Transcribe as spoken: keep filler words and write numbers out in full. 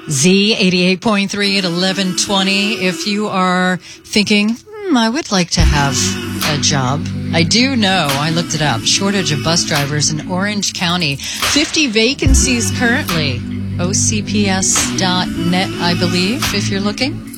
Z eighty-eight point three at eleven twenty. If you are thinking, hmm, I would like to have a job. I do know, I looked it up, shortage of bus drivers in Orange County. fifty vacancies currently. O C P S dot net, I believe, if you're looking.